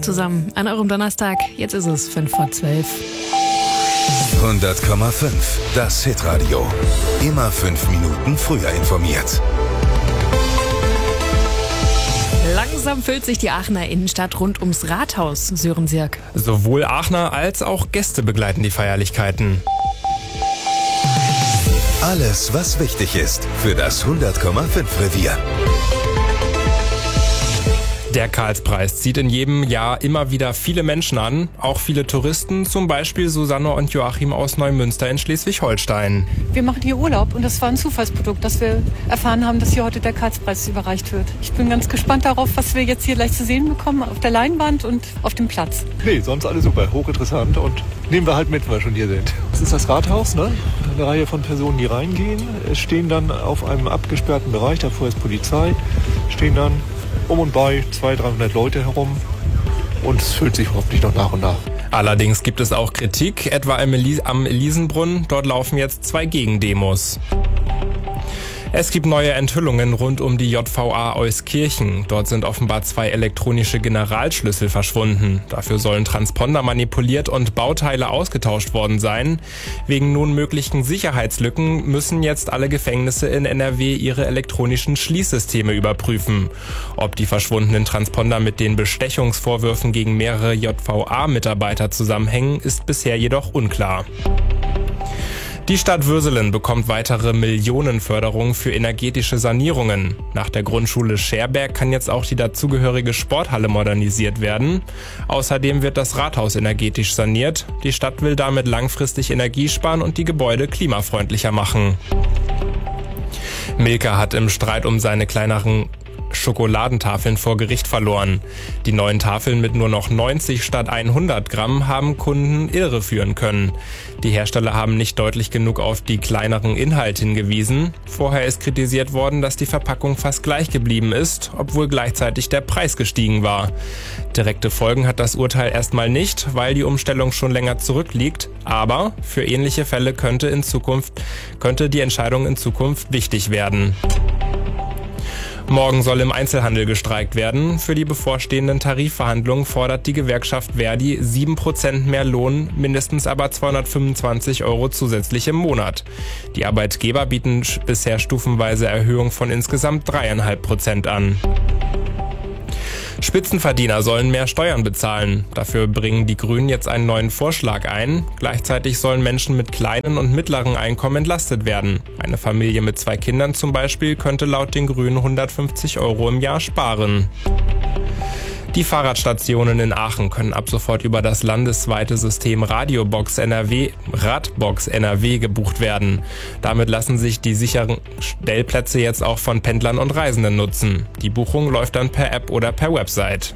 zusammen an eurem Donnerstag. Jetzt ist es 11:05. 100,5. Das Hitradio. Immer 5 Minuten früher informiert. Langsam füllt sich die Aachener Innenstadt rund ums Rathaus, Sören Sirk. Sowohl Aachener als auch Gäste begleiten die Feierlichkeiten. Alles, was wichtig ist für das 100,5 Revier. Der Karlspreis zieht in jedem Jahr immer wieder viele Menschen an, auch viele Touristen, zum Beispiel Susanne und Joachim aus Neumünster in Schleswig-Holstein. Wir machen hier Urlaub und das war ein Zufallsprodukt, dass wir erfahren haben, dass hier heute der Karlspreis überreicht wird. Ich bin ganz gespannt darauf, was wir jetzt hier gleich zu sehen bekommen, auf der Leinwand und auf dem Platz. Nee, sonst alles super, hochinteressant und nehmen wir halt mit, weil wir schon hier sind. Das ist das Rathaus, ne? Eine Reihe von Personen, die reingehen, stehen dann auf einem abgesperrten Bereich, davor ist Polizei, stehen dann um und bei 200-300 Leute herum und es füllt sich hoffentlich noch nach und nach. Allerdings gibt es auch Kritik, etwa am Elisenbrunn. Dort laufen jetzt 2 Gegendemos. Es gibt neue Enthüllungen rund um die JVA Euskirchen. Dort sind offenbar 2 elektronische Generalschlüssel verschwunden. Dafür sollen Transponder manipuliert und Bauteile ausgetauscht worden sein. Wegen nun möglichen Sicherheitslücken müssen jetzt alle Gefängnisse in NRW ihre elektronischen Schließsysteme überprüfen. Ob die verschwundenen Transponder mit den Bestechungsvorwürfen gegen mehrere JVA-Mitarbeiter zusammenhängen, ist bisher jedoch unklar. Die Stadt Würselen bekommt weitere Millionenförderung für energetische Sanierungen. Nach der Grundschule Scherberg kann jetzt auch die dazugehörige Sporthalle modernisiert werden. Außerdem wird das Rathaus energetisch saniert. Die Stadt will damit langfristig Energie sparen und die Gebäude klimafreundlicher machen. Milka hat im Streit um seine kleineren Schokoladentafeln vor Gericht verloren. Die neuen Tafeln mit nur noch 90 statt 100 Gramm haben Kunden irreführen können. Die Hersteller haben nicht deutlich genug auf die kleineren Inhalte hingewiesen. Vorher ist kritisiert worden, dass die Verpackung fast gleich geblieben ist, obwohl gleichzeitig der Preis gestiegen war. Direkte Folgen hat das Urteil erstmal nicht, weil die Umstellung schon länger zurückliegt. Aber für ähnliche Fälle könnte die Entscheidung in Zukunft wichtig werden. Morgen soll im Einzelhandel gestreikt werden. Für die bevorstehenden Tarifverhandlungen fordert die Gewerkschaft Verdi 7% mehr Lohn, mindestens aber 225 € zusätzlich im Monat. Die Arbeitgeber bieten bisher stufenweise Erhöhung von insgesamt 3,5% an. Spitzenverdiener sollen mehr Steuern bezahlen. Dafür bringen die Grünen jetzt einen neuen Vorschlag ein. Gleichzeitig sollen Menschen mit kleinen und mittleren Einkommen entlastet werden. Eine Familie mit 2 Kindern zum Beispiel könnte laut den Grünen 150 € im Jahr sparen. Die Fahrradstationen in Aachen können ab sofort über das landesweite System Radbox NRW gebucht werden. Damit lassen sich die sicheren Stellplätze jetzt auch von Pendlern und Reisenden nutzen. Die Buchung läuft dann per App oder per Website.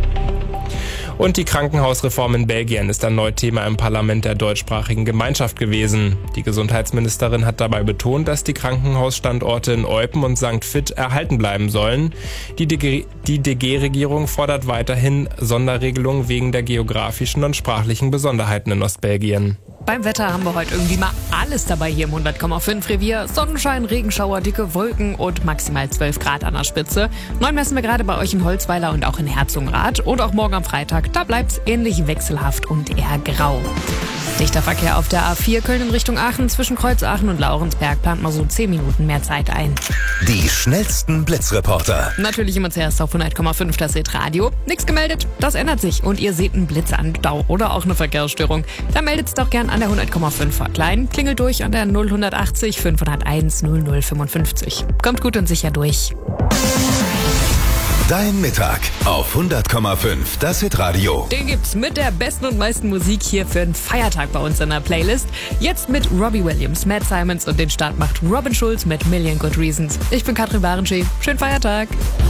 Und die Krankenhausreform in Belgien ist erneut Thema im Parlament der deutschsprachigen Gemeinschaft gewesen. Die Gesundheitsministerin hat dabei betont, dass die Krankenhausstandorte in Eupen und St. Vith erhalten bleiben sollen. Die DG-Regierung fordert weiterhin Sonderregelungen wegen der geografischen und sprachlichen Besonderheiten in Ostbelgien. Beim Wetter haben wir heute irgendwie mal alles dabei hier im 100,5 Revier. Sonnenschein, Regenschauer, dicke Wolken und maximal 12 Grad an der Spitze. 9 messen wir gerade bei euch in Holzweiler und auch in Herzogenrath. Und auch morgen am Freitag, da bleibt's ähnlich wechselhaft und eher grau. Dichter Verkehr auf der A4 Köln in Richtung Aachen. Zwischen Kreuzaachen und Laurensberg plant man so 10 Minuten mehr Zeit ein. Die schnellsten Blitzreporter. Natürlich immer zuerst auf 100,5 das Hitradio. Nichts gemeldet, das ändert sich. Und ihr seht einen Blitz an Stau oder auch eine Verkehrsstörung. Dann meldet's doch gern an der 100,5 Hotline. Klingelt durch an der 0180 501 0055. Kommt gut und sicher durch. Dein Mittag auf 100,5 das Hitradio. Den gibt's mit der besten und meisten Musik hier für einen Feiertag bei uns in der Playlist. Jetzt mit Robbie Williams, Matt Simons und den Start macht Robin Schulz mit Million Good Reasons. Ich bin Katrin Barenschi. Schönen Feiertag.